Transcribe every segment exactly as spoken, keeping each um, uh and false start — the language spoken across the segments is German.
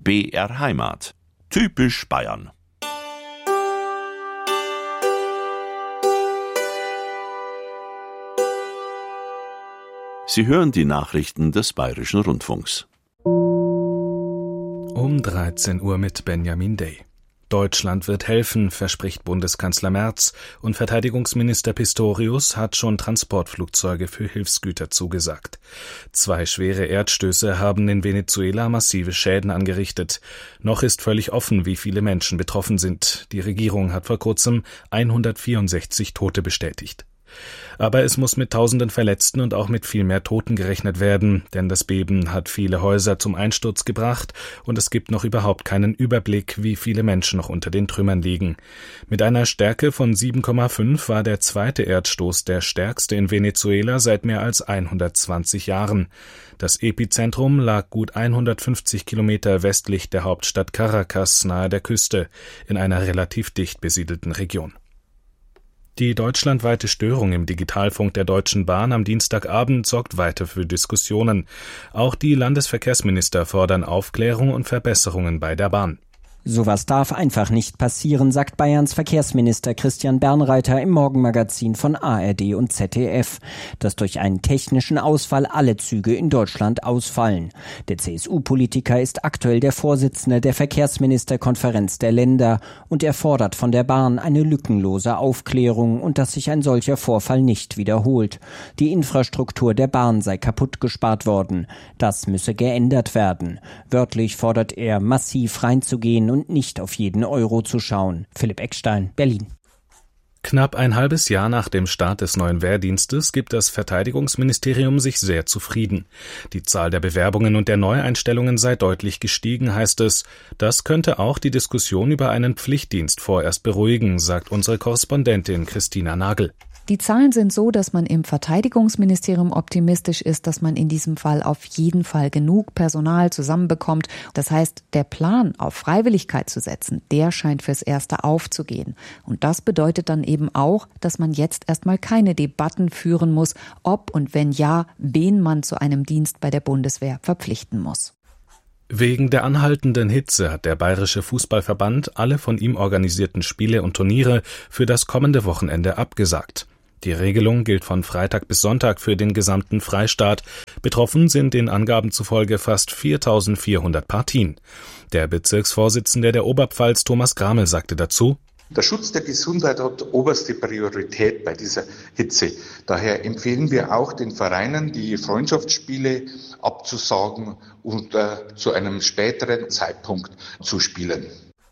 B R Heimat. Typisch Bayern. Sie hören die Nachrichten des Bayerischen Rundfunks. Um dreizehn Uhr mit Benjamin Day. Deutschland wird helfen, verspricht Bundeskanzler Merz, und Verteidigungsminister Pistorius hat schon Transportflugzeuge für Hilfsgüter zugesagt. Zwei schwere Erdstöße haben in Venezuela massive Schäden angerichtet. Noch ist völlig offen, wie viele Menschen betroffen sind. Die Regierung hat vor kurzem hundertvierundsechzig Tote bestätigt. Aber es muss mit tausenden Verletzten und auch mit viel mehr Toten gerechnet werden, denn das Beben hat viele Häuser zum Einsturz gebracht und es gibt noch überhaupt keinen Überblick, wie viele Menschen noch unter den Trümmern liegen. Mit einer Stärke von sieben Komma fünf war der zweite Erdstoß der stärkste in Venezuela seit mehr als hundertzwanzig Jahren. Das Epizentrum lag gut hundertfünfzig Kilometer westlich der Hauptstadt Caracas nahe der Küste, in einer relativ dicht besiedelten Region. Die deutschlandweite Störung im Digitalfunk der Deutschen Bahn am Dienstagabend sorgt weiter für Diskussionen. Auch die Landesverkehrsminister fordern Aufklärung und Verbesserungen bei der Bahn. Sowas darf einfach nicht passieren, sagt Bayerns Verkehrsminister Christian Bernreiter im Morgenmagazin von A R D und Z D F, dass durch einen technischen Ausfall alle Züge in Deutschland ausfallen. Der C S U-Politiker ist aktuell der Vorsitzende der Verkehrsministerkonferenz der Länder und er fordert von der Bahn eine lückenlose Aufklärung und dass sich ein solcher Vorfall nicht wiederholt. Die Infrastruktur der Bahn sei kaputt gespart worden. Das müsse geändert werden. Wörtlich fordert er, massiv reinzugehen und nicht auf jeden Euro zu schauen. Philipp Eckstein, Berlin. Knapp ein halbes Jahr nach dem Start des neuen Wehrdienstes gibt das Verteidigungsministerium sich sehr zufrieden. Die Zahl der Bewerbungen und der Neueinstellungen sei deutlich gestiegen, heißt es. Das könnte auch die Diskussion über einen Pflichtdienst vorerst beruhigen, sagt unsere Korrespondentin Christina Nagel. Die Zahlen sind so, dass man im Verteidigungsministerium optimistisch ist, dass man in diesem Fall auf jeden Fall genug Personal zusammenbekommt. Das heißt, der Plan, auf Freiwilligkeit zu setzen, der scheint fürs Erste aufzugehen. Und das bedeutet dann eben auch, dass man jetzt erstmal keine Debatten führen muss, ob und wenn ja, wen man zu einem Dienst bei der Bundeswehr verpflichten muss. Wegen der anhaltenden Hitze hat der Bayerische Fußballverband alle von ihm organisierten Spiele und Turniere für das kommende Wochenende abgesagt. Die Regelung gilt von Freitag bis Sonntag für den gesamten Freistaat. Betroffen sind den Angaben zufolge fast viertausendvierhundert Partien. Der Bezirksvorsitzende der Oberpfalz, Thomas Gramel, sagte dazu: Der Schutz der Gesundheit hat oberste Priorität bei dieser Hitze. Daher empfehlen wir auch den Vereinen, die Freundschaftsspiele abzusagen und äh, zu einem späteren Zeitpunkt zu spielen.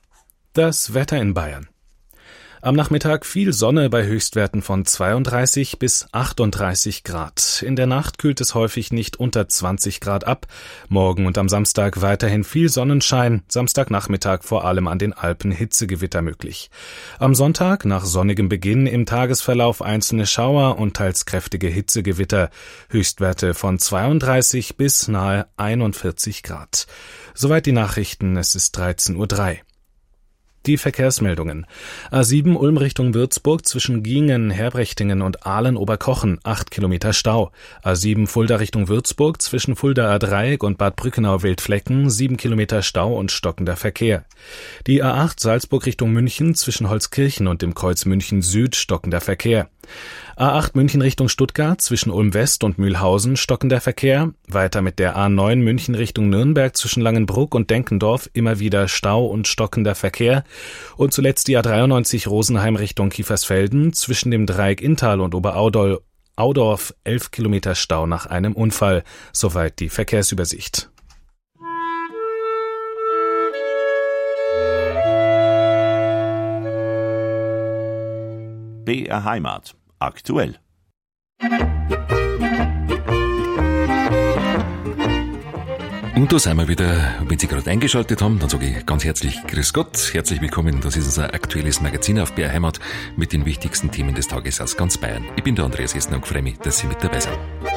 Das Wetter in Bayern. Am Nachmittag viel Sonne bei Höchstwerten von zweiunddreißig bis achtunddreißig Grad. In der Nacht kühlt es häufig nicht unter zwanzig Grad ab. Morgen und am Samstag weiterhin viel Sonnenschein. Samstagnachmittag vor allem an den Alpen Hitzegewitter möglich. Am Sonntag nach sonnigem Beginn im Tagesverlauf einzelne Schauer und teils kräftige Hitzegewitter. Höchstwerte von zweiunddreißig bis nahe einundvierzig Grad. Soweit die Nachrichten. Es ist dreizehn Uhr drei. Die Verkehrsmeldungen. A sieben Ulm Richtung Würzburg zwischen Giengen, Herbrechtingen und Ahlen-Oberkochen, acht Kilometer Stau. A sieben Fulda Richtung Würzburg zwischen Fuldaer Dreieck und Bad Brückenau-Wildflecken, sieben Kilometer Stau und stockender Verkehr. Die A acht Salzburg Richtung München zwischen Holzkirchen und dem Kreuz München Süd, stockender Verkehr. A acht München Richtung Stuttgart zwischen Ulm West und Mühlhausen, stockender Verkehr. Weiter mit der A neun München Richtung Nürnberg zwischen Langenbruck und Denkendorf, immer wieder Stau und stockender Verkehr. Und zuletzt die A dreiundneunzig Rosenheim Richtung Kiefersfelden zwischen dem Dreieck Inntal und Oberaudorf, elf Kilometer Stau nach einem Unfall. Soweit die Verkehrsübersicht. B R Heimat. Aktuell. Und da sind wir wieder. Wenn Sie gerade eingeschaltet haben, dann sage ich ganz herzlich Grüß Gott, herzlich willkommen. Das ist unser aktuelles Magazin auf B R Heimat mit den wichtigsten Themen des Tages aus ganz Bayern. Ich bin der Andreas Gessner und freue mich, dass Sie mit dabei sind.